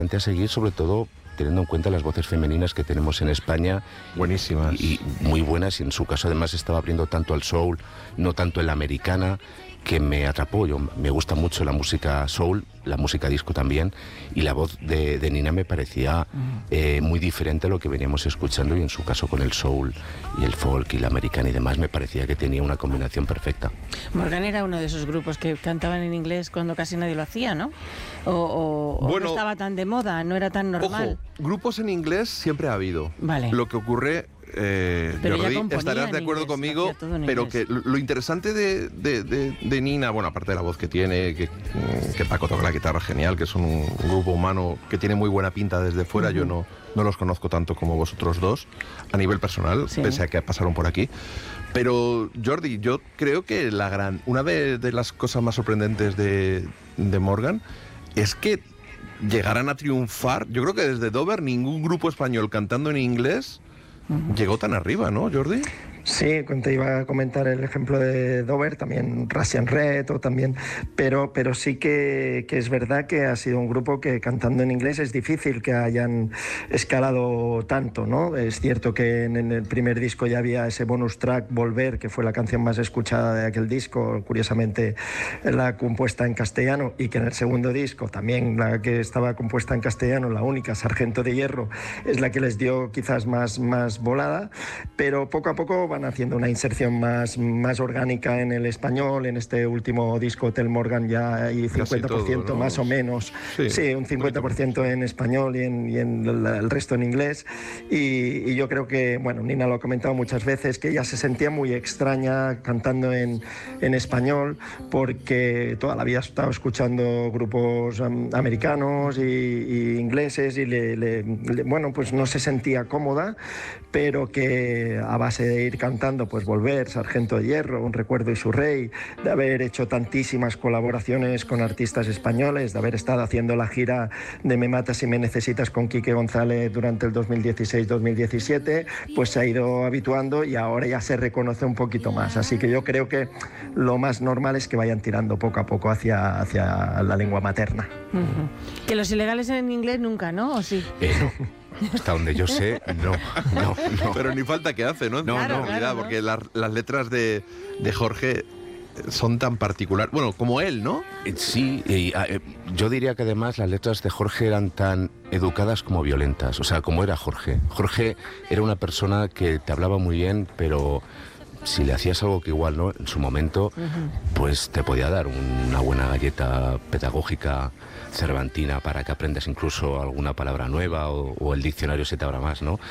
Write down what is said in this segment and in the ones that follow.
a seguir, sobre todo teniendo en cuenta las voces femeninas que tenemos en España. Buenísimas. Y muy buenas, y en su caso además estaba abriendo tanto al soul, no tanto en la americana, que me atrapó. Me gusta mucho la música soul, la música disco también, y la voz de Nina me parecía muy diferente a lo que veníamos escuchando, y en su caso con el soul y el folk y la americana y demás, me parecía que tenía una combinación perfecta. Morgan era uno de esos grupos que cantaban en inglés cuando casi nadie lo hacía, ¿no? O no estaba tan de moda, no era tan normal. Ojo, grupos en inglés siempre ha habido. Vale. Lo que ocurre... Jordi, estarás de acuerdo conmigo, pero que lo interesante de Nina, bueno, aparte de la voz que tiene, que Paco toca la guitarra genial, que son un grupo humano que tiene muy buena pinta desde fuera, yo no los conozco tanto como vosotros dos, a nivel personal, pese a que pasaron por aquí. Pero, Jordi, yo creo que una de las cosas más sorprendentes de Morgan es que llegaran a triunfar. Yo creo que desde Dover ningún grupo español cantando en inglés llegó tan arriba, ¿no, Jordi? Sí, te iba a comentar el ejemplo de Dover, también Russian Red, pero sí que es verdad que ha sido un grupo que cantando en inglés es difícil que hayan escalado tanto, ¿no? Es cierto que en el primer disco ya había ese bonus track, Volver, que fue la canción más escuchada de aquel disco, curiosamente la compuesta en castellano, y que en el segundo disco también la que estaba compuesta en castellano, la única, Sargento de Hierro, es la que les dio quizás más volada, pero poco a poco van haciendo una inserción más orgánica en el español. En este último disco, Hotel Morgan, ya hay 50% todo, ¿no? Más o menos. Sí, un 50% en español y en el resto en inglés. Y yo creo que, bueno, Nina lo ha comentado muchas veces, que ella se sentía muy extraña cantando en español, porque toda la vida ha estado escuchando grupos americanos y ingleses, y bueno, pues no se sentía cómoda, pero que a base de ir cantando, pues Volver, Sargento de Hierro, Un recuerdo y su rey, de haber hecho tantísimas colaboraciones con artistas españoles, de haber estado haciendo la gira de Me matas si me necesitas con Quique González durante el 2016-2017, pues se ha ido habituando y ahora ya se reconoce un poquito más. Así que yo creo que lo más normal es que vayan tirando poco a poco hacia la lengua materna. Que los ilegales en inglés nunca, ¿no? ¿O sí? No. Hasta donde yo sé, no. Pero ni falta que hace, ¿no? Claro, porque las letras de Jorge son tan particulares. Bueno, como él, ¿no? Sí, y yo diría que además las letras de Jorge eran tan educadas como violentas. O sea, como era Jorge. Jorge era una persona que te hablaba muy bien, pero si le hacías algo que igual, ¿no? En su momento, pues te podía dar una buena galleta pedagógica cervantina para que aprendas incluso alguna palabra nueva o el diccionario se te abra más, ¿no?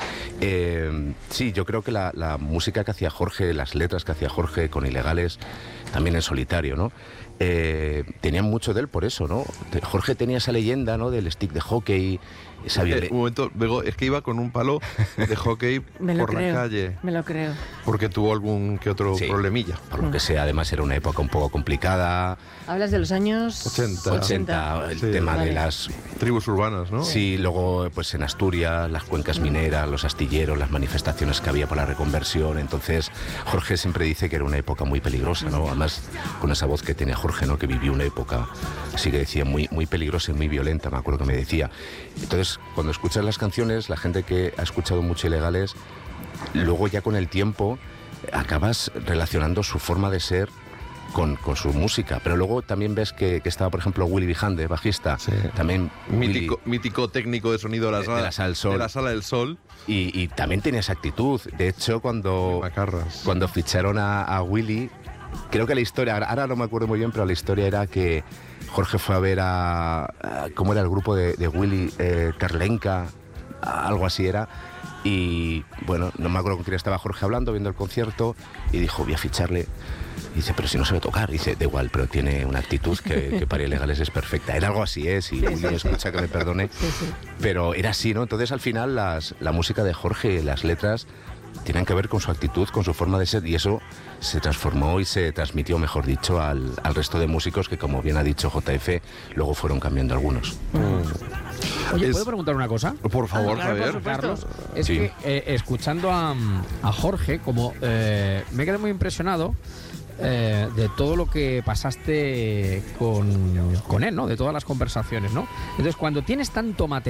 Sí, yo creo que la música que hacía Jorge, las letras que hacía Jorge con Ilegales, también en solitario, ¿no? Tenían mucho de él por eso, ¿no? Jorge tenía esa leyenda, ¿no? Del stick de hockey, esa un momento, Bego, es que iba con un palo de hockey por la calle. Me lo creo. Porque tuvo algún que otro problemilla. Por lo que sea, además era una época un poco complicada. Hablas de los años 80, el tema de las tribus urbanas, ¿no? Sí, luego pues en Asturias, las cuencas mineras, los astilleros, las manifestaciones que había por la reconversión. Entonces Jorge siempre dice que era una época muy peligrosa, ¿no? Además con esa voz que tenía Jorge, ¿no? Que vivió una época, así que decía, muy peligrosa y muy violenta, me acuerdo que me decía. Entonces cuando escuchas las canciones, la gente que ha escuchado mucho Ilegales, luego ya con el tiempo acabas relacionando su forma de ser con su música, pero luego también ves que estaba, por ejemplo, Willy Vijande, bajista, también mítico técnico de sonido de la Sala del Sol, y también tenía esa actitud. De hecho, cuando ficharon a Willy, creo que la historia, ahora no me acuerdo muy bien, pero la historia era que Jorge fue a ver ¿cómo era el grupo de Willy? Terlenca, algo así era. Y bueno, no me acuerdo con quién estaba Jorge hablando, viendo el concierto, y dijo, voy a ficharle. Y dice, pero si no sabe tocar. Y dice, da igual, pero tiene una actitud que para Ilegales es perfecta. Era algo así, si Willy me escucha, que me perdone. Pero era así, ¿no? Entonces al final la música de Jorge, las letras, tienen que ver con su actitud, con su forma de ser, y eso se transformó y se transmitió, mejor dicho, al resto de músicos que, como bien ha dicho JF, luego fueron cambiando algunos. Oye, ¿puedo preguntar una cosa? Por favor, Javier. por Carlos, es Sí. que escuchando a Jorge, como me quedé muy impresionado de todo lo que pasaste con él, ¿no? De todas las conversaciones, ¿no? Entonces, cuando tienes tanto material